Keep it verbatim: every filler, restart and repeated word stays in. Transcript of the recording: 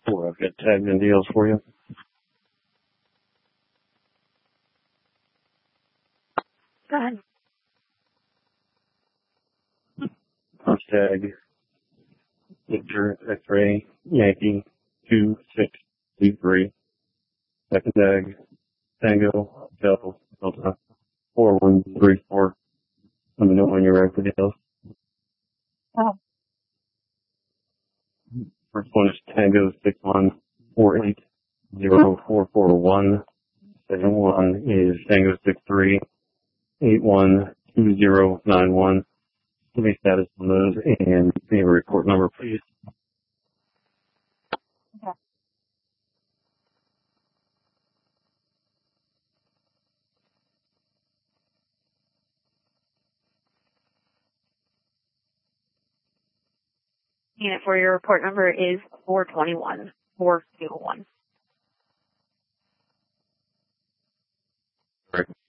Four, I've got tags and deals for you. Go ahead. First tag, Victor X-ray Yankee two six two three. Second tag, Tango Delta Delta four one three four. Let me know when you're ready for deals. Oh. First one is Tango six one four eight zero four four one. Second one is Tango six three eight one two zero nine one. Give me status on those and give me a report number, please. Okay. Unit for your report number is four twenty-one four two one. Correct.